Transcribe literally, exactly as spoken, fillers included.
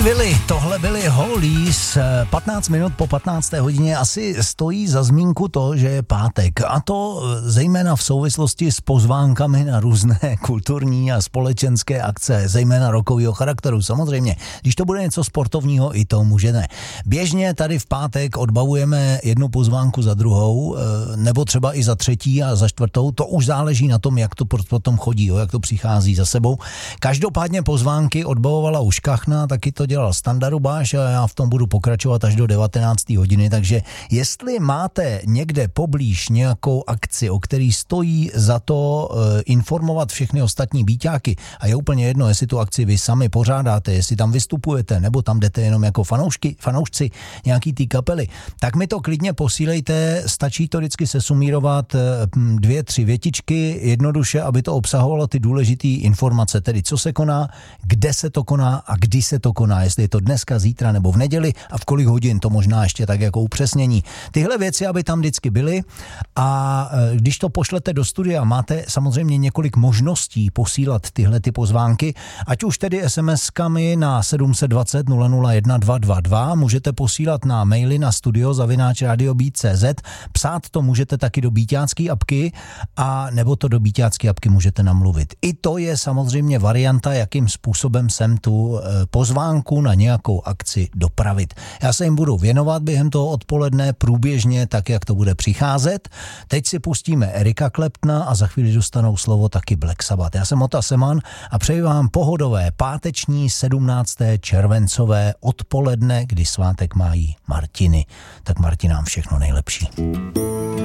Willy, tohle byly Hollies, patnáct minut po patnácté hodině, asi stojí za zmínku to, že je pátek, a to zejména v souvislosti s pozvánkami na různé kulturní a společenské akce, zejména rockového charakteru, samozřejmě. Když to bude něco sportovního, i to můžete. Běžně tady v pátek odbavujeme jednu pozvánku za druhou, nebo třeba i za třetí a za čtvrtou, to už záleží na tom, jak to potom chodí, jo, jak to přichází za sebou. Každopádně pozvánky odbavovala už Kachna, taky to dělal Standa Rubáš a já v tom budu pokračovat až do devatenácté hodiny, takže jestli máte někde poblíž nějakou akci, o který stojí za to e, informovat všechny ostatní býťáky, a je úplně jedno, jestli tu akci vy sami pořádáte, jestli tam vystupujete, nebo tam jdete jenom jako fanoušky, fanoušci nějaký té kapely, tak mi to klidně posílejte, stačí to vždycky sesumírovat e, dvě, tři větičky, jednoduše, aby to obsahovalo ty důležité informace, tedy co se koná, kde se to koná a kdy se to koná, jestli je to dneska, zítra nebo v neděli a v kolik hodin, to možná ještě tak jako upřesnění. Tyhle věci, aby tam vždycky byly, a když to pošlete do studia, máte samozřejmě několik možností posílat tyhle ty pozvánky, ať už tedy es em eskami na sedm set dvacet nula nula jedna dva dva dva, můžete posílat na maily na studio zavináč radio beat tečka cé zet, psát to můžete taky do býťácký apky, a nebo to do býťácký apky můžete namluvit. I to je samozřejmě varianta, jakým způsobem sem tu pozvánku na nějakou akci dopravit. Já se jim budu věnovat během toho odpoledne průběžně, tak jak to bude přicházet. Teď si pustíme Erika Claptona a za chvíli dostanou slovo taky Black Sabbath. Já jsem Ota Seman a přeji vám pohodové páteční sedmnácté červencové odpoledne, kdy svátek mají Martiny. Tak Martinám všechno nejlepší.